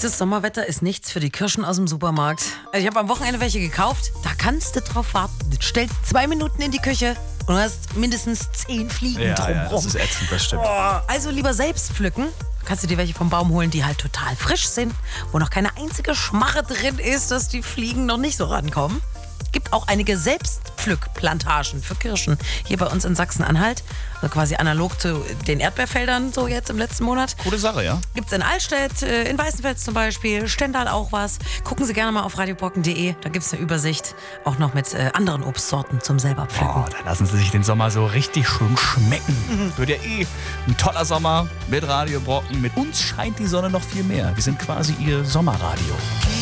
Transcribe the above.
Schlechtes Sommerwetter ist nichts für die Kirschen aus dem Supermarkt. Ich habe am Wochenende welche gekauft. Da kannst du drauf warten. Du stellst 2 Minuten in die Küche und hast mindestens 10 Fliegen drumherum. Ja, das ist ätzend, das stimmt. Also lieber selbst pflücken. Kannst du dir welche vom Baum holen, die halt total frisch sind, wo noch keine einzige Schmarre drin ist, dass die Fliegen noch nicht so rankommen. Gibt auch einige Selbstpflückplantagen für Kirschen hier bei uns in Sachsen-Anhalt. Also quasi analog zu den Erdbeerfeldern so jetzt im letzten Monat. Coole Sache, ja. Gibt's in Allstedt, in Weißenfels zum Beispiel, Stendal auch was. Gucken Sie gerne mal auf radiobrocken.de, da gibt's eine Übersicht, auch noch mit anderen Obstsorten zum selber pflücken. Oh, da lassen Sie sich den Sommer so richtig schön schmecken. Wird ja ein toller Sommer mit Radio Brocken. Mit uns scheint die Sonne noch viel mehr. Wir sind quasi Ihr Sommerradio.